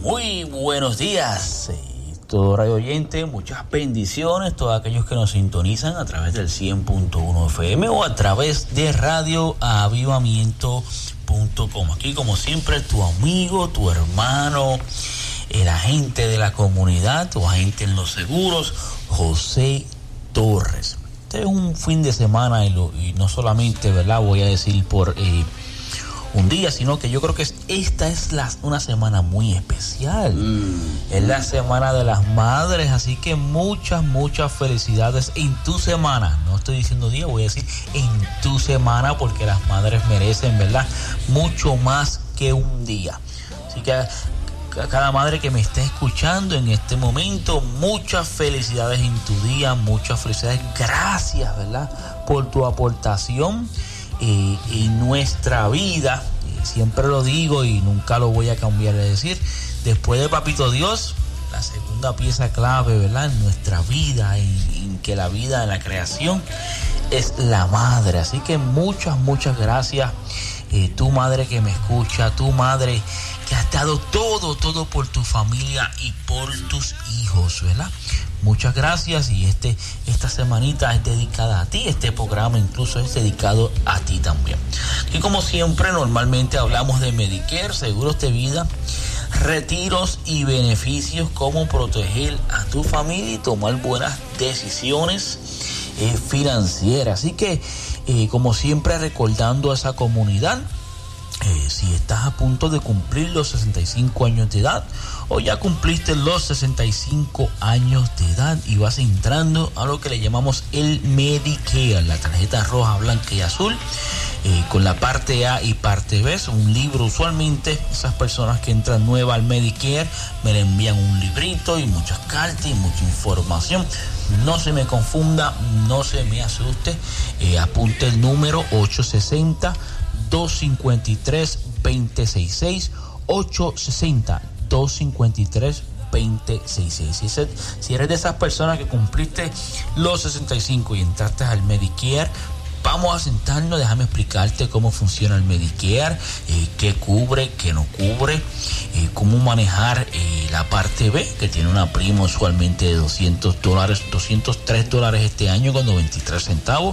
Muy buenos días, todo radio oyente, muchas bendiciones, todos aquellos que nos sintonizan a través del 100.1 FM o a través de radioavivamiento.com. Aquí como siempre tu amigo, tu hermano, el agente de la comunidad, tu agente en los seguros, José Torres. Este es un fin de semana y no solamente, ¿verdad? Voy a decir por un día, sino que yo creo que esta es una semana muy especial. Es la semana de las madres, así que muchas felicidades en tu semana. No estoy diciendo día, voy a decir en tu semana, porque las madres merecen, ¿verdad?, mucho más que un día. Así que a cada madre que me esté escuchando en este momento, muchas felicidades en tu día, muchas felicidades. Gracias, ¿verdad?, por tu aportación en nuestra vida. Siempre lo digo y nunca lo voy a cambiar de decir. Después de Papito Dios, la segunda pieza clave, ¿verdad?, en nuestra vida, en que la vida, en la creación, es la madre. Así que muchas gracias. Tu madre que me escucha, tu madre que has dado todo por tu familia y por tus hijos, ¿verdad? Muchas gracias, y esta semanita es dedicada a ti. Este programa incluso es dedicado a ti también. Y como siempre, normalmente hablamos de Medicare, seguros de vida, retiros y beneficios, cómo proteger a tu familia y tomar buenas decisiones financieras. Así que, como siempre, recordando a esa comunidad, si estás a punto de cumplir los 65 años de edad o ya cumpliste los 65 años de edad y vas entrando a lo que le llamamos el Medicare, la tarjeta roja, blanca y azul, con la parte A y parte B, es un libro. Usualmente esas personas que entran nuevas al Medicare me le envían un librito y muchas cartas y mucha información. No se me confunda, no se me asuste, apunte el número 860-253-2066, 860-253-2066. Si eres de esas personas que cumpliste los 65 y entraste al Medicare, vamos a sentarnos, déjame explicarte cómo funciona el Medicare, qué cubre, qué no cubre, cómo manejar la parte B, que tiene una prima usualmente de $200, $203 este año con 93 centavos.